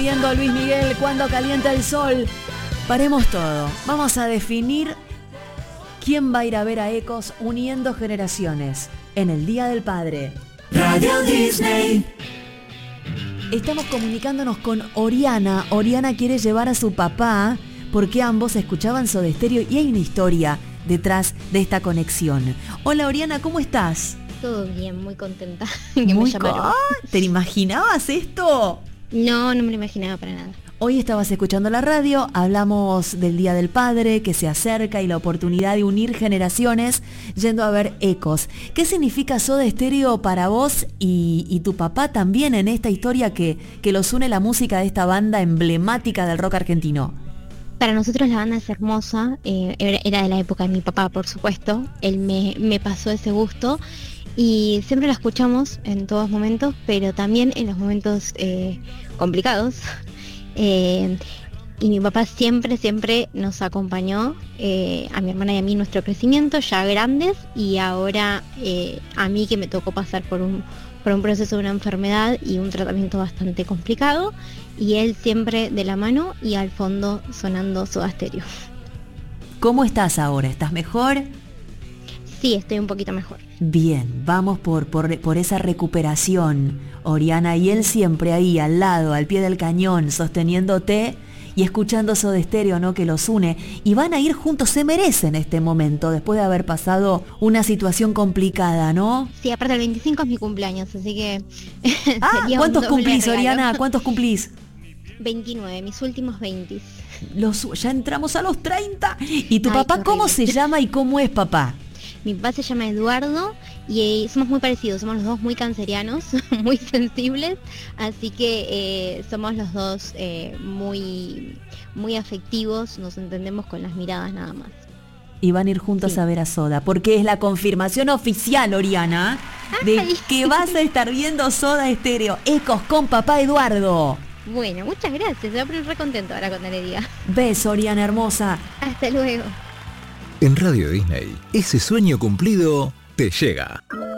pidiendo Luis Miguel, cuando calienta el sol. Paremos todo. Vamos a definir quién va a ir a ver a Ecos uniendo generaciones en el Día del Padre. Radio Disney. Estamos comunicándonos con Oriana. Oriana quiere llevar a su papá porque ambos escuchaban Soda Stereo y hay una historia detrás de esta conexión. Hola Oriana, ¿cómo estás? Todo bien, muy contenta que me llamaron. ¿Te imaginabas esto? No me lo imaginaba para nada. Hoy estabas escuchando la radio, hablamos del Día del Padre que se acerca y la oportunidad de unir generaciones yendo a ver Ecos. ¿Qué significa Soda Stereo para vos y tu papá también en esta historia que los une la música de esta banda emblemática del rock argentino? Para nosotros la banda es hermosa, era de la época de mi papá, por supuesto. Él me pasó ese gusto y siempre la escuchamos en todos momentos, pero también en los momentos complicados. Y mi papá siempre nos acompañó, a mi hermana y a mí, en nuestro crecimiento, ya grandes, y ahora a mí, que me tocó pasar por un proceso de una enfermedad y un tratamiento bastante complicado, y él siempre de la mano y al fondo sonando Soda Stereo. ¿Cómo estás ahora? ¿Estás mejor? Sí, estoy un poquito mejor. Bien, vamos por esa recuperación, Oriana, y él siempre ahí, al lado, al pie del cañón, sosteniéndote y escuchando Soda Stereo, ¿no?, que los une. Y van a ir juntos, se merecen este momento, después de haber pasado una situación complicada, ¿no? Sí, aparte el 25 es mi cumpleaños, así que... ¿Cuántos cumplís, Oriana? ¿Cuántos cumplís? 29, mis últimos 20. Ya entramos a los 30. ¿Y tu papá cómo se llama y cómo es papá? Mi papá se llama Eduardo y somos muy parecidos, somos los dos muy cancerianos, muy sensibles, así que somos los dos muy afectivos, nos entendemos con las miradas nada más. Y van a ir juntos a ver a Soda, porque es la confirmación oficial, Oriana, de que vas a estar viendo Soda Stereo, Ecos con papá Eduardo. Bueno, muchas gracias, se va a poner re contento ahora cuando le diga. Beso, Oriana hermosa. Hasta luego. En Radio Disney, ese sueño cumplido te llega.